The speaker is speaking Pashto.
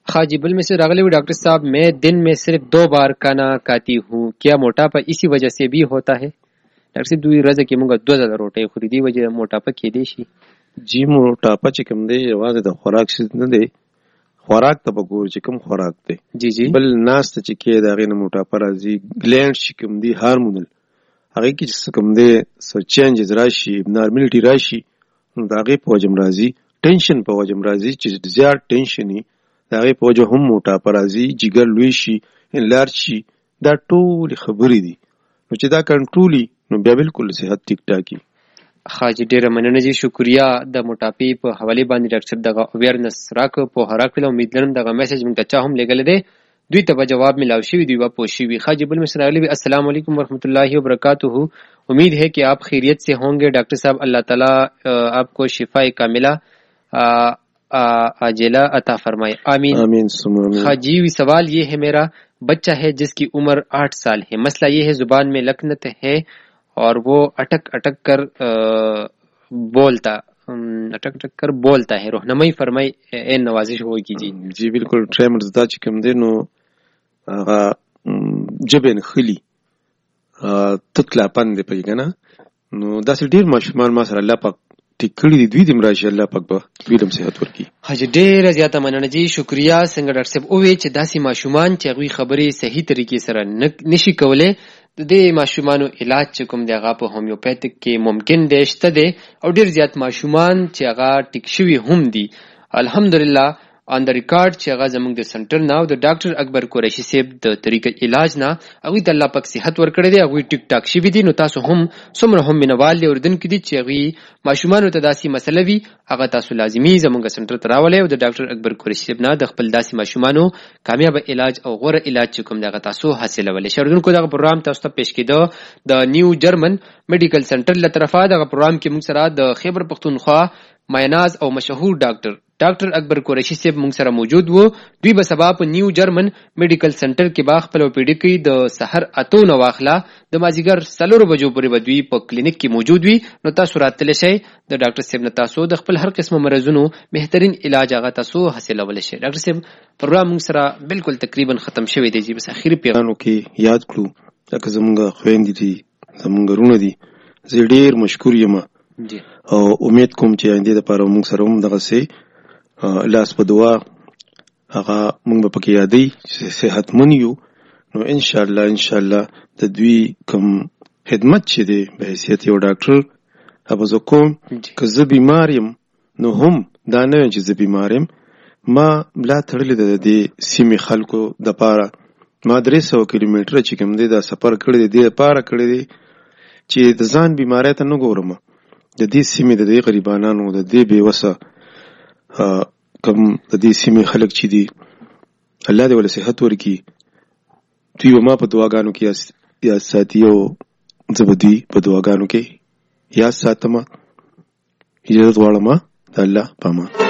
खाजिबुल में से रागले डॉक्टर साहब, मैं दिन में सिर्फ 2 बार खाना खाती हूँ, क्या मोटापा इसी वजह से भी होता है? डॉक्टर साहब دوی ورځ کې موږ 2000 روټۍ خوري دی وجه موټاپا کې دی شي. جی موټاپا چې کوم دی یوازې د خوراک څخه نه دی، خوراک ته وګور چې کوم خوراک دی. جی جی. بل ناس ته چې کې دا غینه موټاپا راځي، ګلینډ چې کوم دی هارمونل هغه کې چې کوم دی سو چینجز راشي، نارمالټي راشي، نو دا غي په وجم راځي، ټینشن په وجم راځي چې زیات ټینشني دا غي په وجه هم موټاپا راځي، جګر لوی شي، انلارج شي. دا ټول خبرې دي، نو چې دا کنټرولي نو بیا بالکل صحت ټیک ټاکي. خاجي ډیره مننه جی، شکریا. د موټاپې په حواله باندې ډاکټر دغه اویرنس راکو په هراکله امید لرم دغه میسج موږ ته چا هم لګل دی دوی ته جواب ملاو شي دی وا پوښي وی. خاجي بل مصر علی السلام علیکم ورحمۃ اللہ وبرکاتہ، امید ہے کہ آپ خیریت سے ہوں گے ڈاکٹر صاحب، اللہ تعالی آپ کو شفاء کاملہ عاجلہ عطا فرمائے، آمین آمین. خاجی سوال یہ ہے، میرا بچہ ہے جس کی عمر 8 سال ہے، مسئلہ یہ ہے زبان میں لکنت ہے اور وہ اٹک اٹک کر بولتا ہے، رہنمائی فرمائی اے نوازش ہوگی جی. جی بالکل. ټریمرز دا چې کوم دی نو هغه جبن خلی تکلا پند پي کنه، نو داسې ډیر ماشومان ما سره الله پاک ټیک کړی دي، دوی دم راشي الله پاک به ویلم صحت ورکړي. حاجی ډیر زیاته مننه جی، شکریا. څنګه ډاکټر صاحب او وی چې داسې ماشومان چې هغه خبرې صحیح طریقې سره نشي کولای، د دې ماشومانو علاج چې کوم دی هغه په هومیوپیتیک کې ممکن دی شته دی، او ډیر زیات ماشومان چې هغه ټیک شوي هم دي الحمدلله on the record چې هغه زموږ د سنټر نه او د ډاکټر اکبر قریشي صاحب د طریقې علاج نه هغه د الله پاک صحت ورکړي دی، هغه ټیک ټاک شي دي. نو تاسو هم څومره هم منوال دي اردن کې دي چې هغه ماشومان ته داسې مسله وي، هغه تاسو لازمي زموږ سنټر ته راولئ او د ډاکټر اکبر قریشي صاحب نه د خپل داسې ماشومانو کامیاب علاج او غوره علاج کوم دغه تاسو حاصلولئ. شردون کو دغه پروګرام تاسو ته پیش کېده د نیو جرمن میډیکل سنټر له طرفه. دغه پروګرام کې موږ سره د خیبر پختونخوا مایناز او مشهور ډاکټر اکبر قریشي صاحب موږ سره موجود وو. دوی به سبا په نیو جرمن میډیکل سنټر کې با خپل پیډي کې د سحر اتو نو واخلا د مازیګر 4 بجو پورې به دوی په کلینیک کې موجود وي. نو تاسو راتلی شئ د ډاکټر صاحب نه تاسو د خپل هر قسمه مرزونو بهترین علاج هغه تاسو حاصلولای شئ. ډاکټر صاحب پروګرام موږ سره بالکل تقریبا ختم شوی دی جی، بس اخیری پیغام کې یاد کړو چې زمونږ خويندې دي، زمونږ رونه دي، زه ډیر مشکور یم جی، او امید کوم چې آینده لپاره موږ سره هم دغه سي لاس په دعا هغه موږ په کې یادې صحتمن یو. نو ان شاء الله د دوی کوم خدمت چې دی به حیثیت یو ډاکټر هغه زه کوم که زه بیمار یم نو هم دا نه چې زه بیمار یم، ما بلا تړلې د دې سیمې خلکو د پاره ما 300 کیلومتر چې کوم دی دا سفر کړی دی پاره کړی دی چې د ځان بیماری ته نه ګورم، د دې سیمې د دې غریبانو د دې بیوسه کوم د دې سیمې خلک چې دي الله دې ول صحت ورکړي، دوی ما په دعاګانو کې یا ساتي او زبدي په دعاګانو کې یا ساتما اجازه غواړم د الله پامان.